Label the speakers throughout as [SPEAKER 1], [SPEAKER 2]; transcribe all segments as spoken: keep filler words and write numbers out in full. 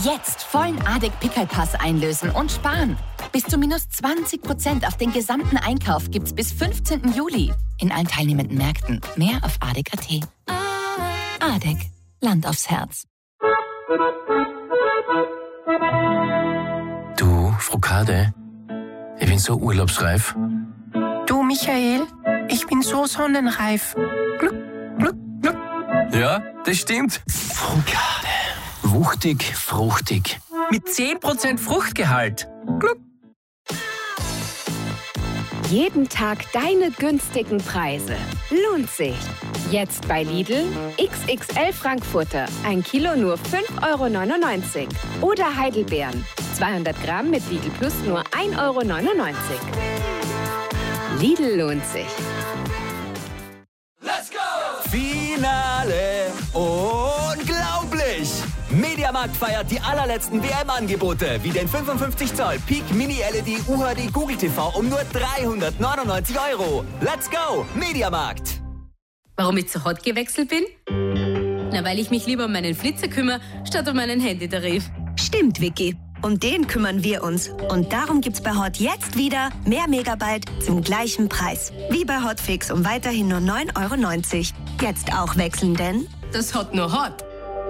[SPEAKER 1] Jetzt vollen ADEC-Pickelpass einlösen und sparen. Bis zu minus zwanzig Prozent auf den gesamten Einkauf gibt's bis fünfzehnten Juli. In allen teilnehmenden Märkten. Mehr auf adec punkt at. ADEC. Land aufs Herz.
[SPEAKER 2] Du, Frukade, ich bin so urlaubsreif.
[SPEAKER 3] Du, Michael, ich bin so sonnenreif. Gluck, gluck, gluck.
[SPEAKER 2] Ja, das stimmt. Frukade. Wuchtig, fruchtig. Mit zehn Prozent Fruchtgehalt. Gluck.
[SPEAKER 4] Jeden Tag deine günstigen Preise. Lohnt sich. Jetzt bei Lidl X X L Frankfurter. Ein Kilo nur fünf Euro neunundneunzig. Oder Heidelbeeren. zweihundert Gramm mit Lidl Plus nur ein Euro neunundneunzig. Lidl lohnt sich.
[SPEAKER 5] Let's go! Finale! Unglaublich! Mediamarkt feiert die allerletzten W M-Angebote, wie den fünfundfünfzig Zoll Peak Mini L E D U H D Google T V um nur dreihundertneunundneunzig Euro. Let's go! Mediamarkt!
[SPEAKER 6] Warum ich zu Hot gewechselt bin? Na, weil ich mich lieber um meinen Flitzer kümmere, statt um meinen Handytarif.
[SPEAKER 7] Stimmt, Vicky. Um den kümmern wir uns. Und darum gibt's bei Hot jetzt wieder mehr Megabyte zum gleichen Preis. Wie bei Hotfix um weiterhin nur neun Euro neunzig. Jetzt auch wechseln, denn
[SPEAKER 6] Das Hot nur Hot.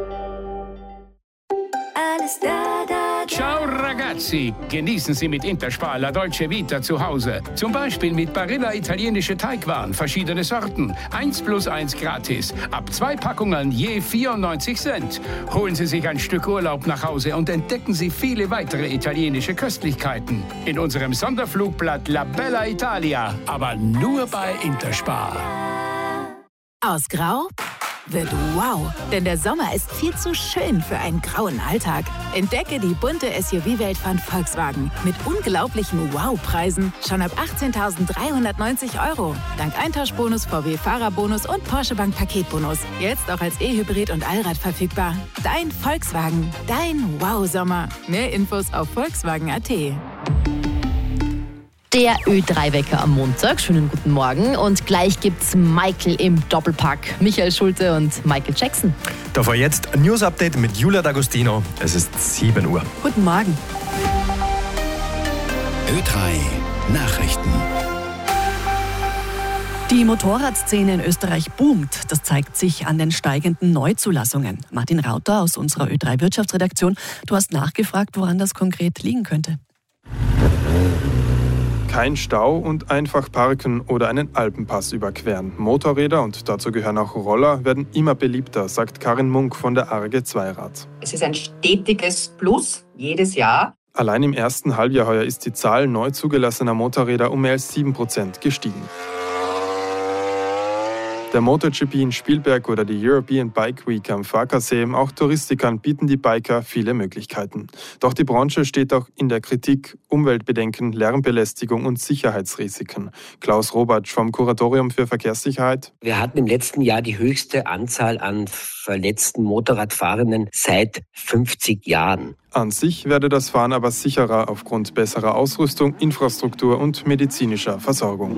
[SPEAKER 7] alles da, da, da.
[SPEAKER 8] Ciao ragazzi, genießen Sie mit Interspar La Dolce Vita zu Hause. Zum Beispiel mit Barilla italienische Teigwaren, verschiedene Sorten. eins plus eins gratis. Ab zwei Packungen je vierundneunzig Cent. Holen Sie sich ein Stück Urlaub nach Hause und entdecken Sie viele weitere italienische Köstlichkeiten. In unserem Sonderflugblatt La Bella Italia. Aber nur bei Interspar.
[SPEAKER 9] Aus Grau wird wow, denn der Sommer ist viel zu schön für einen grauen Alltag. Entdecke die bunte S U V-Welt von Volkswagen mit unglaublichen Wow-Preisen schon ab achtzehntausenddreihundertneunzig Euro. Dank Eintauschbonus, V W-Fahrerbonus und Porsche Bank Paketbonus. Jetzt auch als E-Hybrid und Allrad verfügbar. Dein Volkswagen, dein Wow-Sommer. Mehr Infos auf volkswagen punkt at.
[SPEAKER 10] Der Ö drei Wecker am Montag. Schönen guten Morgen. Und gleich gibt's Michael im Doppelpack. Michael Schulte und Michael Jackson.
[SPEAKER 11] Davor jetzt ein News-Update mit Julia D'Agostino. Es ist sieben Uhr.
[SPEAKER 9] Guten Morgen.
[SPEAKER 12] Ö drei Nachrichten.
[SPEAKER 13] Die Motorradszene in Österreich boomt. Das zeigt sich an den steigenden Neuzulassungen. Martin Rauter aus unserer Ö drei Wirtschaftsredaktion. Du hast nachgefragt, woran das konkret liegen könnte.
[SPEAKER 14] Kein Stau und einfach parken oder einen Alpenpass überqueren. Motorräder, und dazu gehören auch Roller, werden immer beliebter, sagt Karin Munk von der Arge Zweirad.
[SPEAKER 15] Es ist ein stetiges Plus jedes Jahr.
[SPEAKER 14] Allein im ersten Halbjahr heuer ist die Zahl neu zugelassener Motorräder um mehr als sieben Prozent gestiegen. Der MotoGP in Spielberg oder die European Bike Week am Farkasee, auch Touristikern bieten die Biker viele Möglichkeiten. Doch die Branche steht auch in der Kritik. Umweltbedenken, Lärmbelästigung und Sicherheitsrisiken. Klaus Robatsch vom Kuratorium für Verkehrssicherheit.
[SPEAKER 16] Wir hatten im letzten Jahr die höchste Anzahl an verletzten Motorradfahrenden seit fünfzig Jahren.
[SPEAKER 14] An sich werde das Fahren aber sicherer aufgrund besserer Ausrüstung, Infrastruktur und medizinischer Versorgung.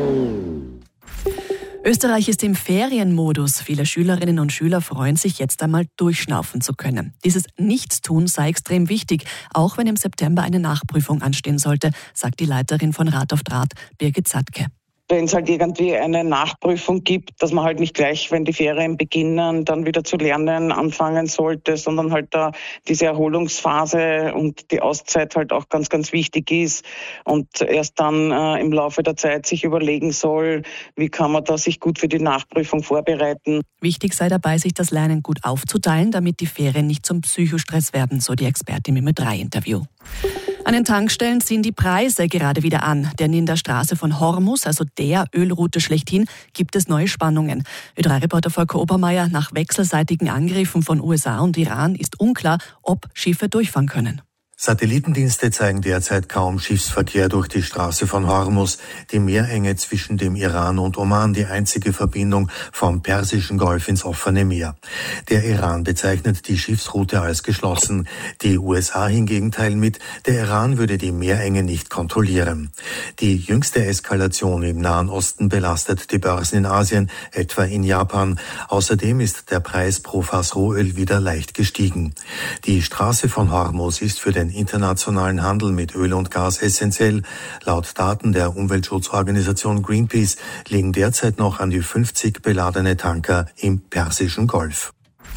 [SPEAKER 13] Österreich ist im Ferienmodus. Viele Schülerinnen und Schüler freuen sich, jetzt einmal durchschnaufen zu können. Dieses Nichtstun sei extrem wichtig, auch wenn im September eine Nachprüfung anstehen sollte, sagt die Leiterin von Rat auf Draht, Birgit Zadke.
[SPEAKER 17] Wenn es halt irgendwie eine Nachprüfung gibt, dass man halt nicht gleich, wenn die Ferien beginnen, dann wieder zu lernen anfangen sollte, sondern halt da diese Erholungsphase und die Auszeit halt auch ganz, ganz wichtig ist und erst dann äh, im Laufe der Zeit sich überlegen soll, wie kann man da sich gut für die Nachprüfung vorbereiten.
[SPEAKER 13] Wichtig sei dabei, sich das Lernen gut aufzuteilen, damit die Ferien nicht zum Psychostress werden, so die Expertin im Ö drei Interview. An den Tankstellen ziehen die Preise gerade wieder an, denn in der Straße von Hormuz, also der Ölroute schlechthin, gibt es neue Spannungen. Ö drei Reporter Volker Obermeier: Nach wechselseitigen Angriffen von U S A und Iran ist unklar, ob Schiffe durchfahren können.
[SPEAKER 18] Satellitendienste zeigen derzeit kaum Schiffsverkehr durch die Straße von Hormuz, die Meerenge zwischen dem Iran und Oman, die einzige Verbindung vom Persischen Golf ins offene Meer. Der Iran bezeichnet die Schiffsroute als geschlossen. Die U S A hingegen teilen mit, der Iran würde die Meerenge nicht kontrollieren. Die jüngste Eskalation im Nahen Osten belastet die Börsen in Asien, etwa in Japan. Außerdem ist der Preis pro Fass Rohöl wieder leicht gestiegen. Die Straße von Hormuz ist für den internationalen Handel mit Öl und Gas essentiell. Laut Daten der Umweltschutzorganisation Greenpeace liegen derzeit noch an die fünfzig beladene Tanker im Persischen Golf.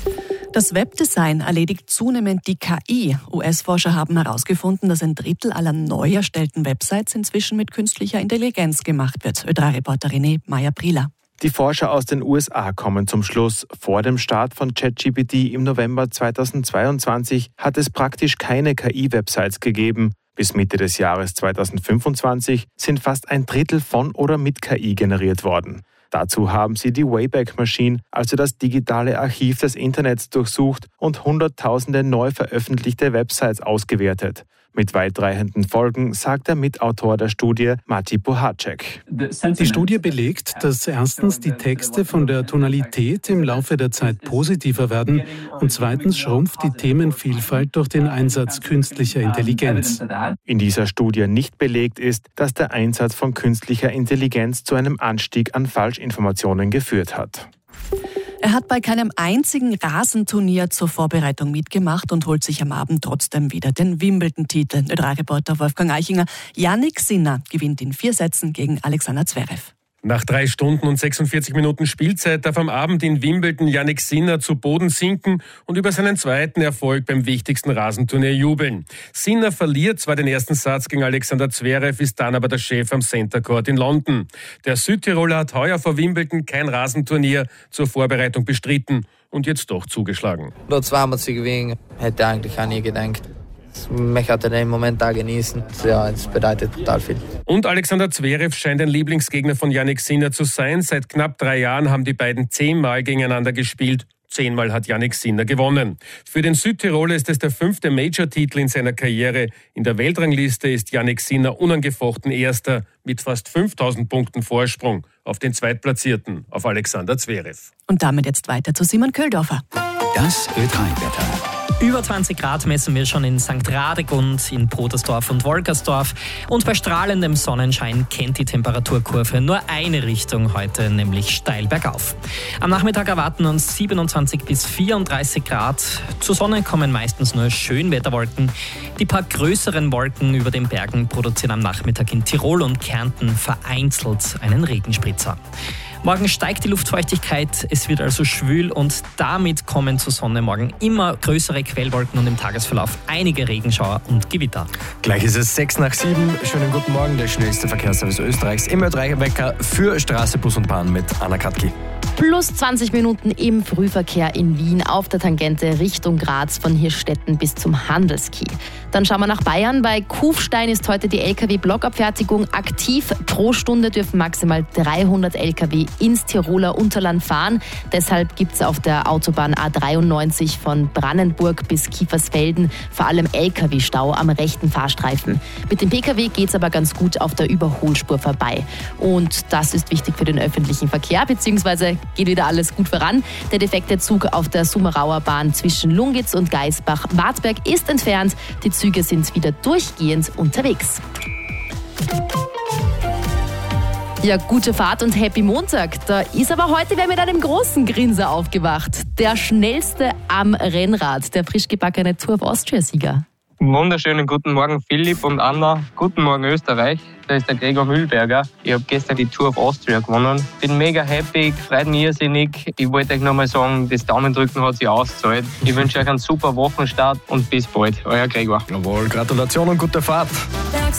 [SPEAKER 13] Das Webdesign erledigt zunehmend die K I. U S-Forscher haben herausgefunden, dass ein Drittel aller neu erstellten Websites inzwischen mit künstlicher Intelligenz gemacht wird. Ö drei Reporterin Maya-Prila.
[SPEAKER 19] Die Forscher aus den U S A kommen zum Schluss, vor dem Start von ChatGPT im November zweitausendzweiundzwanzig hat es praktisch keine K I-Websites gegeben. Bis Mitte des Jahres zweitausendfünfundzwanzig sind fast ein Drittel von oder mit K I generiert worden. Dazu haben sie die Wayback Machine, also das digitale Archiv des Internets, durchsucht und hunderttausende neu veröffentlichte Websites ausgewertet. Mit weitreichenden Folgen, sagt der Mitautor der Studie, Mati Puhacek.
[SPEAKER 20] Die Studie belegt, dass erstens die Texte von der Tonalität im Laufe der Zeit positiver werden und zweitens schrumpft die Themenvielfalt durch den Einsatz künstlicher Intelligenz.
[SPEAKER 19] In dieser Studie nicht belegt ist, dass der Einsatz von künstlicher Intelligenz zu einem Anstieg an Falschinformationen geführt hat.
[SPEAKER 13] Er hat bei keinem einzigen Rasenturnier zur Vorbereitung mitgemacht und holt sich am Abend trotzdem wieder den Wimbledon-Titel. Ö drei Reporter Wolfgang Eichinger. Jannik Sinner gewinnt in vier Sätzen gegen Alexander Zverev.
[SPEAKER 21] Nach drei Stunden und sechsundvierzig Minuten Spielzeit darf am Abend in Wimbledon Jannik Sinner zu Boden sinken und über seinen zweiten Erfolg beim wichtigsten Rasenturnier jubeln. Sinner verliert zwar den ersten Satz gegen Alexander Zverev, ist dann aber der Chef am Center Court in London. Der Südtiroler hat heuer vor Wimbledon kein Rasenturnier zur Vorbereitung bestritten und jetzt doch zugeschlagen.
[SPEAKER 22] Da zweimal zu gewinnen, hätte eigentlich auch nie gedacht. Ich möchte den Moment da genießen. Ja, es bedeutet total viel.
[SPEAKER 21] Und Alexander Zverev scheint ein Lieblingsgegner von Jannik Sinner zu sein. Seit knapp drei Jahren haben die beiden zehnmal gegeneinander gespielt. Zehnmal hat Jannik Sinner gewonnen. Für den Südtiroler ist es der fünfte Major-Titel in seiner Karriere. In der Weltrangliste ist Jannik Sinner unangefochten Erster mit fast fünftausend Punkten Vorsprung auf den Zweitplatzierten, auf Alexander Zverev.
[SPEAKER 13] Und damit jetzt weiter zu Simon Köldorfer.
[SPEAKER 12] Das Ö drei Wetter.
[SPEAKER 23] Über zwanzig Grad messen wir schon in Sankt Radegund, in Potersdorf und Wolkersdorf. Und bei strahlendem Sonnenschein kennt die Temperaturkurve nur eine Richtung heute, nämlich steil bergauf. Am Nachmittag erwarten uns siebenundzwanzig bis vierunddreißig Grad. Zur Sonne kommen meistens nur Schönwetterwolken. Die paar größeren Wolken über den Bergen produzieren am Nachmittag in Tirol und Kärnten vereinzelt einen Regenspritzer. Morgen steigt die Luftfeuchtigkeit, es wird also schwül und damit kommen zur Sonne morgen immer größere Quellwolken und im Tagesverlauf einige Regenschauer und Gewitter.
[SPEAKER 11] Gleich ist es sechs nach sieben. Schönen guten Morgen, der schnellste Verkehrsservice Österreichs im Ö drei Wecker für Straße, Bus und Bahn mit Anna Katki.
[SPEAKER 10] Plus zwanzig Minuten im Frühverkehr in Wien auf der Tangente Richtung Graz von Hirstetten bis zum Handelskiel. Dann schauen wir nach Bayern. Bei Kufstein ist heute die L K W-Blockabfertigung aktiv. Pro Stunde dürfen maximal dreihundert L K W ins Tiroler Unterland fahren. Deshalb gibt es auf der Autobahn A dreiundneunzig von Brannenburg bis Kiefersfelden vor allem L K W-Stau am rechten Fahrstreifen. Mit dem P K W geht es aber ganz gut auf der Überholspur vorbei. Und das ist wichtig für den öffentlichen Verkehr, beziehungsweise geht wieder alles gut voran. Der defekte Zug auf der Sumerauer Bahn zwischen Lungitz und Geisbach-Wartberg ist entfernt. Die Züge sind wieder durchgehend unterwegs. Ja, gute Fahrt und Happy Montag. Da ist aber heute wer mit einem großen Grinser aufgewacht. Der schnellste am Rennrad, der frisch gebackene Tour of Austria-Sieger.
[SPEAKER 24] Wunderschönen guten Morgen Philipp und Anna. Guten Morgen Österreich. Da ist der Gregor Mühlberger. Ich habe gestern die Tour of Austria gewonnen. Bin mega happy, freut mich irrsinnig. Ich wollte euch nochmal sagen, das Daumendrücken hat sich ausgezahlt. Ich wünsche euch einen super Wochenstart und bis bald. Euer Gregor.
[SPEAKER 11] Jawohl, Gratulation und gute Fahrt.